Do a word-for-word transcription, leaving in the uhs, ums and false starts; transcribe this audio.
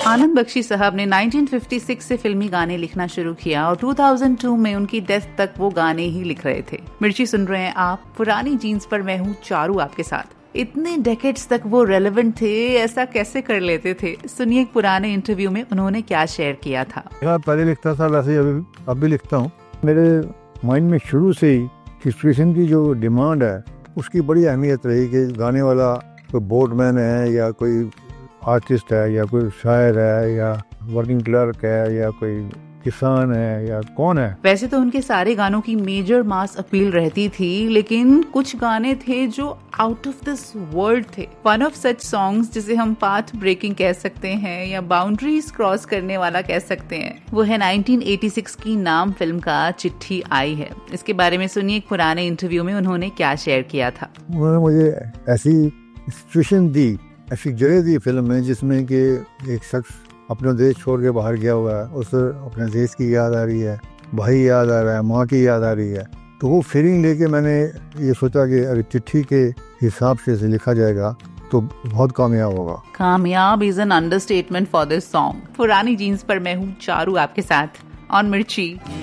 आनंद बख्शी साहब ने nineteen fifty six से फिल्मी गाने लिखना शुरू किया और टू थाउज़ेंड टू में उनकी डेथ तक वो गाने ही लिख रहे थे। मिर्ची सुन रहे हैं आप, पुरानी जीन्स पर मैं हूँ चारू आपके साथ। इतने डेकेड्स तक वो रेलेवेंट थे, ऐसा कैसे कर लेते थे? सुनिए एक पुराने इंटरव्यू में उन्होंने क्या शेयर किया था। पहले लिखता था, वैसे अभी अब भी लिखता हूँ। मेरे माइंड में शुरू से ही सिचुएशन की जो डिमांड है उसकी बड़ी अहमियत रही कि गाने वाला कोई बोटमैन है या कोई आर्टिस्ट है या कोई शायर है या वर्किंग क्लर्क है या कोई किसान है या कौन है। वैसे तो उनके सारे गानों की मेजर मास अपील रहती थी, लेकिन कुछ गाने थे जो आउट ऑफ दिस वर्ल्ड थे। वन ऑफ सच सॉन्ग्स जिसे हम पाथ ब्रेकिंग कह सकते हैं या बाउंड्रीज क्रॉस करने वाला कह सकते हैं, वो है नाइनटीन एटी सिक्स की नाम फिल्म का चिट्ठी आई है। इसके बारे में सुनिए एक पुराने इंटरव्यू में उन्होंने क्या शेयर किया था। उन्होंने मुझे ऐसी सिचुएशन दी, ऐसी जगह दी फिल्म में जिसमें कि एक शख्स अपना देश छोड़ के बाहर गया हुआ है, उसे अपने देश की याद आ रही है, भाई याद आ रहा है, माँ की याद आ रही है। तो वो फीलिंग लेके मैंने ये सोचा कि अगर चिट्ठी के हिसाब से इसे लिखा जाएगा तो बहुत कामयाब होगा। कामयाब is an understatement for this song. पुरानी जीन्स पर मैं हूँ चारू आपके साथ ऑन मिर्ची।